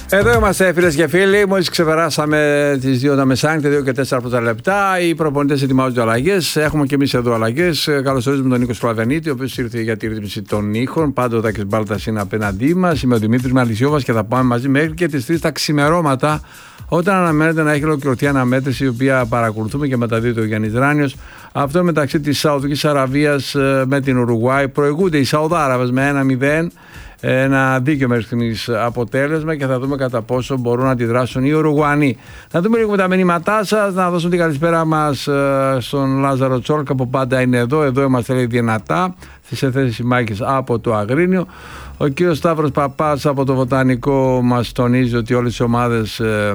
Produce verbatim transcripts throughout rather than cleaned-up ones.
Εδώ είμαστε, φίλες και φίλοι. Μόλις ξεπεράσαμε τις δύο τα μεσάνυχτα, δύο και τέσσερα πρώτα λεπτά. Οι προπονητές ετοιμάζονται αλλαγές. Έχουμε και εμείς εδώ αλλαγές. Καλωσορίζουμε τον Νίκο Σκλαβενίτη, ο οποίος ήρθε για τη ρύθμιση των ήχων. Πάντα ο Τάκης Μπάλτας είναι απέναντί μας. Είμαι ο Δημήτρης Μαλισσιώβας και θα πάμε μαζί μέχρι και τις τρεις τα ξημερώματα, όταν αναμένεται να έχει ολοκληρωθεί αναμέτρηση, η οποία παρακολουθούμε και μεταδίδεται ο Γιάννης Ράνιος. Αυτό μεταξύ της Σαουδικής Αραβίας με την Ουρουγουάη. Προηγούνται οι Σαουδάραβες με ένα μηδέν. Ένα δίκαιο μέχρι στιγμής αποτέλεσμα και θα δούμε κατά πόσο μπορούν να αντιδράσουν οι Ουρουγουανοί. Να δούμε λίγο τα μηνύματά σας, να δώσουμε την καλησπέρα μας στον Λάζαρο Τσόρκα που πάντα είναι εδώ. Εδώ είμαστε, λέει, δυνατά στις εθέσεις Μάκης από το Αγρίνιο. Ο κύριος Σταύρος Παπάς από το Βοτανικό μας τονίζει ότι όλες οι ομάδες ε,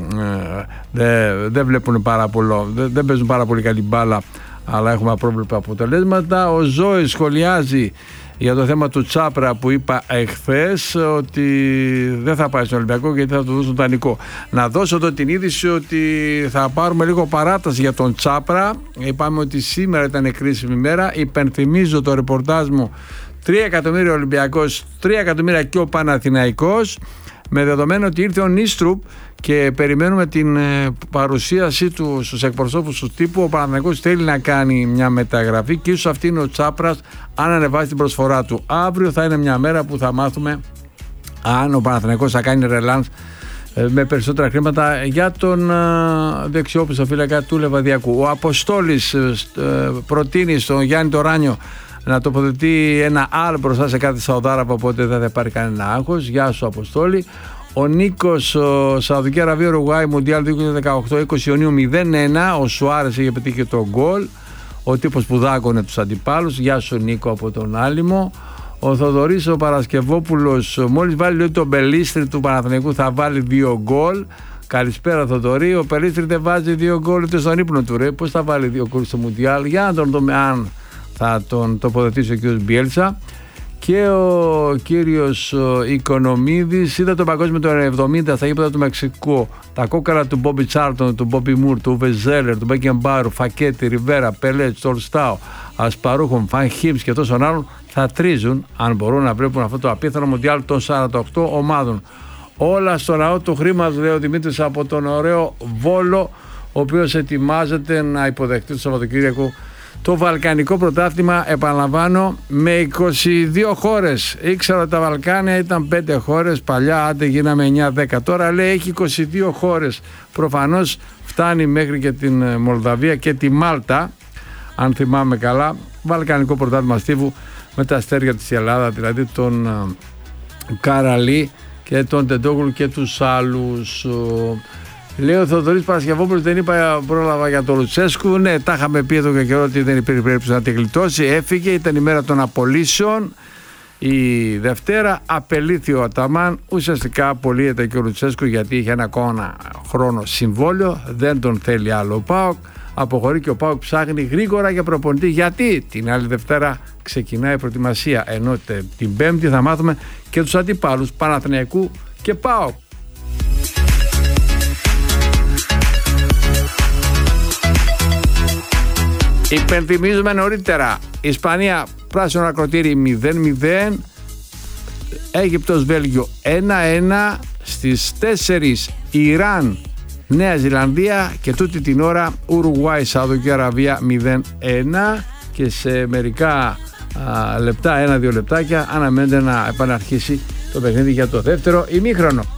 ε, δεν δε βλέπουν πάρα πολύ, δεν δε παίζουν πάρα πολύ καλή μπάλα, αλλά έχουμε απρόβλεπτα αποτελέσματα. Ο Ζώης σχολιάζει για το θέμα του Τσάπρα που είπα εχθές, ότι δεν θα πάει στον Ολυμπιακό γιατί θα του δώσουν δανεικό. Να δώσω εδώ την είδηση ότι θα πάρουμε λίγο παράταση για τον Τσάπρα. Είπαμε ότι σήμερα ήταν κρίσιμη μέρα. Υπενθυμίζω το ρεπορτάζ μου: τρία εκατομμύρια Ολυμπιακός, τρία εκατομμύρια και ο Παναθηναϊκός, με δεδομένο ότι ήρθε ο Νίστρουπ και περιμένουμε την παρουσίασή του στους εκπροσώπους του τύπου. Ο Παναθηναϊκός θέλει να κάνει μια μεταγραφή και ίσως αυτή είναι ο Τσάπρας, αν ανεβάσει την προσφορά του. Αύριο θα είναι μια μέρα που θα μάθουμε αν ο Παναθηναϊκός θα κάνει ρελάνς με περισσότερα χρήματα για τον δεξιόπιστο φύλακα του Λεβαδιακού. Ο Αποστόλης προτείνει στον Γιάννη Τωράνιο να τοποθετεί ένα άλλο μπροστά σε κάθε Σαουδάραβα, οπότε δεν θα υπάρχει κανένα άγχος. Γεια σου, Αποστόλη. Ο Νίκος, Σαουδική Αραβία, Ουρουγουάη, Μουντιάλ δύο χιλιάδες δεκαοκτώ, είκοσι Ιουνίου μηδέν ένα. Ο Σουάρες είχε πετύχει το γκολ. Ο τύπος που δάκωνε τους αντιπάλους. Γεια σου, Νίκο, από τον Άλυμο. Ο Θοδωρής ο Παρασκευόπουλος, μόλις βάλει, λέει, τον Μπελίστρη του Παναθηναϊκού θα βάλει δύο γκολ. Καλησπέρα, Θοδωρή. Ο Μπελίστρη δεν βάζει δύο γκολ ούτε στον ύπνο του, ρε. Πώς θα βάλει δύο γκολ στο Μουντιάλ? Για να τον δούμε αν θα τον τοποθετήσει ο κύριος Μπιέλσα. Και ο κύριος Οικονομίδης, είδα το παγκόσμιο του εβδομήντα στα γήπεδα του Μεξικού. Τα κόκκαλα του Μπόμπι Τσάρτον, του Μπόμπι Μουρ, του Βεζέλερ, του Μπέκεμπάρου, Φακέτη, Ριβέρα, Πελέτ, Τολστάου, Ασπαρούχων, Φαν Χίμς και τόσων άλλων θα τρίζουν αν μπορούν να βλέπουν αυτό το απίθανο Μουντιάλ των σαράντα οκτώ ομάδων. Όλα στο ναό του χρήματος, λέει ο Δημήτρης από τον ωραίο Βόλο, ο οποίος ετοιμάζεται να υποδεχτεί το Σαββατοκύριακο το Βαλκανικό Πρωτάθλημα, επαναλαμβάνω, με είκοσι δύο χώρες. Ήξερα ότι τα Βαλκάνια ήταν πέντε χώρες, παλιά άντε γίναμε εννιά δέκα. Τώρα, λέει, έχει είκοσι δύο χώρες. Προφανώς φτάνει μέχρι και την Μολδαβία και τη Μάλτα, αν θυμάμαι καλά. Βαλκανικό Πρωτάθλημα στίβου με τα αστέρια της Ελλάδα, δηλαδή τον Καραλή και τον Τεντόγλου και τους άλλους. Λέει ο Θοδωρής Παρασκευόπουλος, δεν είπα, πρόλαβα για τον Λουτσέσκου. Ναι, τα είχαμε πει εδώ και καιρό ότι δεν υπήρχε περίπτωση να τη γλιτώσει. Έφυγε, ήταν η μέρα των απολύσεων. Η Δευτέρα απελήθη ο Αταμάν. Ουσιαστικά απολύεται και ο Λουτσέσκου γιατί είχε ένα ακόμα χρόνο συμβόλαιο. Δεν τον θέλει άλλο ο ΠΑΟΚ. Αποχωρεί και ο ΠΑΟΚ ψάχνει γρήγορα για προπονητή. Γιατί την άλλη Δευτέρα ξεκινάει η προετοιμασία. Ενώ την Πέμπτη θα μάθουμε και τους αντιπάλους Παναθηναϊκού και ΠΑΟΚ. Υπενθυμίζουμε νωρίτερα: Ισπανία πράσινο ακροτήρι μηδέν μηδέν, Αίγυπτος Βέλγιο ένα ένα, στις τέσσερις Ιράν Νέα Ζηλανδία και τούτη την ώρα Ουρουγουάη Σαουδική Αραβία μηδέν ένα, και σε μερικά α, λεπτά, ένα-δύο λεπτάκια, αναμένεται να επαναρχίσει το παιχνίδι για το δεύτερο ημίχρονο.